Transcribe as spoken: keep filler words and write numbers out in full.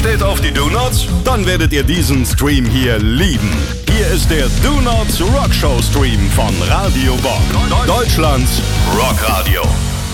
steht auf die Do-Nots? Dann werdet ihr diesen Stream hier lieben. Hier ist der Do-Nots Rock Show Stream von Radio Bock. Deutschlands Rockradio.